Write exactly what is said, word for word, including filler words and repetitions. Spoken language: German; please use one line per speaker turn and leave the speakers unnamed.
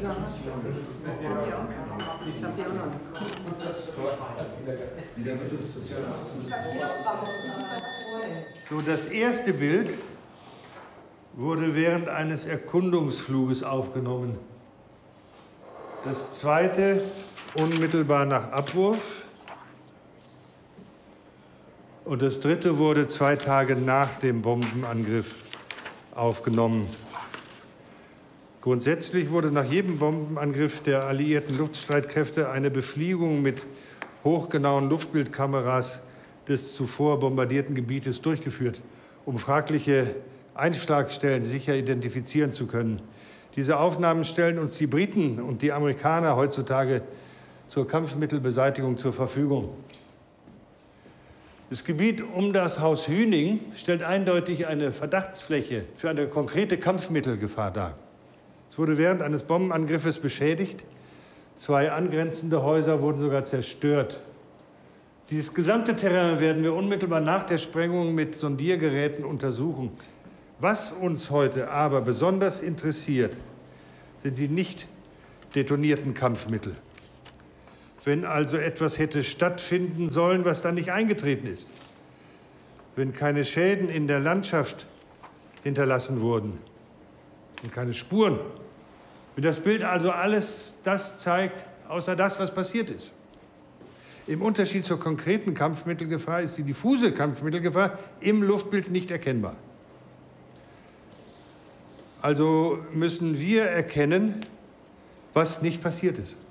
So, das erste Bild wurde während eines Erkundungsfluges aufgenommen. Das zweite unmittelbar nach Abwurf. Und das dritte wurde zwei Tage nach dem Bombenangriff aufgenommen. Grundsätzlich wurde nach jedem Bombenangriff der alliierten Luftstreitkräfte eine Befliegung mit hochgenauen Luftbildkameras des zuvor bombardierten Gebietes durchgeführt, um fragliche Einschlagstellen sicher identifizieren zu können. Diese Aufnahmen stellen uns die Briten und die Amerikaner heutzutage zur Kampfmittelbeseitigung zur Verfügung. Das Gebiet um das Haus Hüning stellt eindeutig eine Verdachtsfläche für eine konkrete Kampfmittelgefahr dar. Es wurde während eines Bombenangriffes beschädigt. Zwei angrenzende Häuser wurden sogar zerstört. Dieses gesamte Terrain werden wir unmittelbar nach der Sprengung mit Sondiergeräten untersuchen. Was uns heute aber besonders interessiert, sind die nicht detonierten Kampfmittel. Wenn also etwas hätte stattfinden sollen, was dann nicht eingetreten ist, wenn keine Schäden in der Landschaft hinterlassen wurden und keine Spuren, wenn das Bild also alles das zeigt, außer das, was passiert ist. Im Unterschied zur konkreten Kampfmittelgefahr ist die diffuse Kampfmittelgefahr im Luftbild nicht erkennbar. Also müssen wir erkennen, was nicht passiert ist.